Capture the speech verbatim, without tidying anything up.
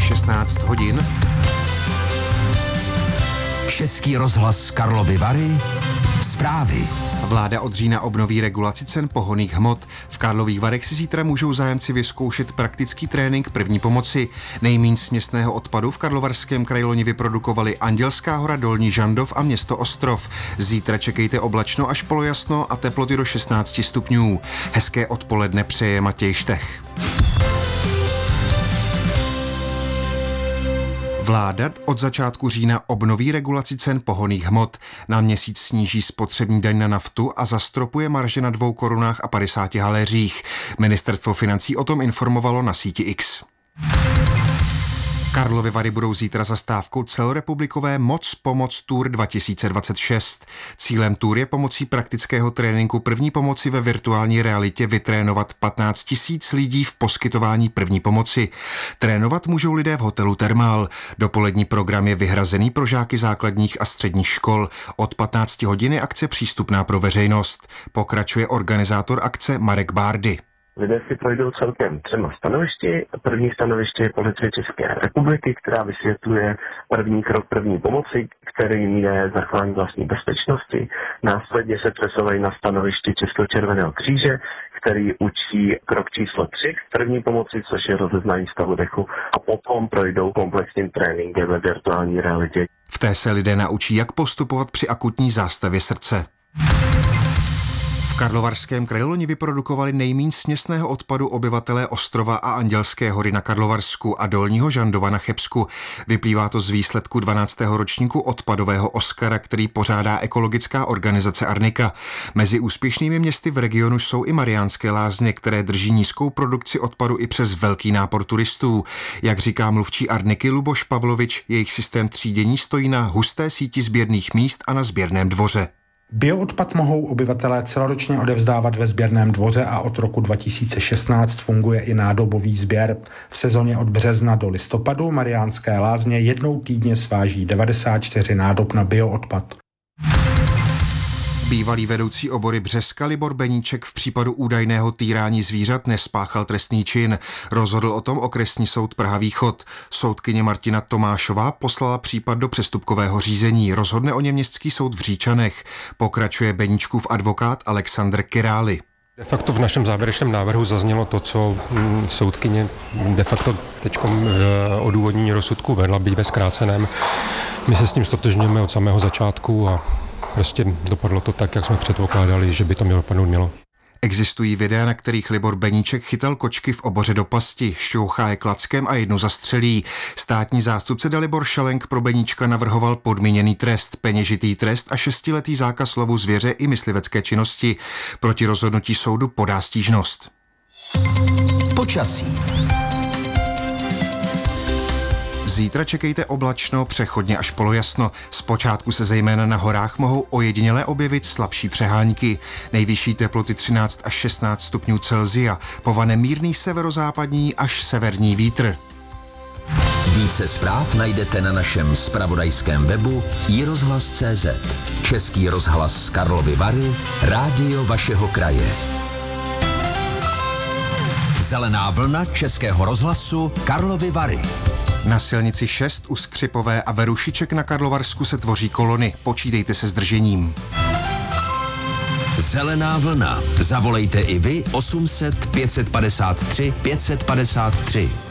šestnáct hodin. Český rozhlas Karlovy Vary. Zprávy. Vláda od října obnoví regulaci cen pohonných hmot. V Karlových Varech si zítra můžou zájemci vyzkoušet praktický trénink první pomoci. Nejmíň směsného odpadu v Karlovarském kraji loni vyprodukovali Andělská hora, Dolní Žandov a město Ostrov. Zítra čekejte oblačno až polojasno a teploty do šestnáct stupňů. Hezké odpoledne přeje Matěj Štech. Vláda od začátku října obnoví regulaci cen pohonných hmot. Na měsíc sníží spotřební daň na naftu a zastropuje marže na dvou korunách a padesáti haléřích. Ministerstvo financí o tom informovalo na síti X. Karlovy Vary budou zítra zastávkou celorepublikové Moc pomoc Tour dva tisíce dvacet šest. Cílem Tour je pomocí praktického tréninku první pomoci ve virtuální realitě vytrénovat patnáct tisíc lidí v poskytování první pomoci. Trénovat můžou lidé v hotelu Thermal. Dopolední program je vyhrazený pro žáky základních a středních škol. Od patnácti hodin je akce přístupná pro veřejnost. Pokračuje organizátor akce Marek Bárdy. Lidé si projdou celkem třema stanovišti. První stanoviště je Policie České republiky, která vysvětluje první krok první pomoci, kterým je zachování vlastní bezpečnosti. Následně se přesouvají na stanoviště Českého červeného kříže, který učí krok číslo tři první pomoci, což je rozeznání stavu dechu, a potom projdou komplexním tréninkem ve virtuální realitě. V té se lidé naučí, jak postupovat při akutní zástavě srdce. V Karlovarském kraji loni vyprodukovali nejmíň směsného odpadu obyvatelé Ostrova a Andělské hory na Karlovarsku a Dolního Žandova na Chebsku. Vyplývá to z výsledku dvanáctého ročníku odpadového Oscara, který pořádá ekologická organizace Arnika. Mezi úspěšnými městy v regionu jsou i Mariánské Lázně, které drží nízkou produkci odpadu i přes velký nápor turistů. Jak říká mluvčí Arniky Luboš Pavlovič, jejich systém třídění stojí na husté síti sběrných míst a na sběrném dvoře. Bioodpad mohou obyvatelé celoročně odevzdávat ve sběrném dvoře a od roku dva tisíce šestnáct funguje i nádobový sběr. V sezóně od března do listopadu Mariánské Lázně jednou týdně sváží devadesát čtyři nádob na bioodpad. Bývalý vedoucí obory Břeska Libor Beníček v případu údajného týrání zvířat nespáchal trestný čin. Rozhodl o tom okresní soud Praha Východ. Soudkyně Martina Tomášová poslala případ do přestupkového řízení. Rozhodne o něm městský soud v Říčanech. Pokračuje Beníčkův advokát Alexandr Király. De facto v našem závěrečném návrhu zaznělo to, co soudkyně de facto teď v odůvodnění rozsudku vedla, byť ve zkráceném. My se s tím stotožňujeme od samého začátku a prostě dopadlo to tak, jak jsme předpokládali, že by to mělo dopadnout mělo. Existují videa, na kterých Libor Beníček chytal kočky v oboře do pasti, šťouchá je klackem a jednu zastřelí. Státní zástupce Dalibor Šalenk pro Beníčka navrhoval podmíněný trest, peněžitý trest a šestiletý zákaz lovu zvěře i myslivecké činnosti. Proti rozhodnutí soudu podá stížnost. Počasí. Zítra čekejte oblačno, přechodně až polojasno. Zpočátku se zejména na horách mohou ojediněle objevit slabší přehánky. Nejvyšší teploty třináct až šestnáct stupňů Celsia. Povane mírný severozápadní až severní vítr. Více zpráv najdete na našem zpravodajském webu i rozhlas tečka cé zet. Český rozhlas Karlovy Vary, rádio vašeho kraje. Zelená vlna Českého rozhlasu Karlovy Vary. Na silnici šest u Skřipové a Verušiček na Karlovarsku se tvoří kolony. Počítejte se zdržením. Zelená vlna. Zavolejte i vy osm set pět set padesát tři pět set padesát tři.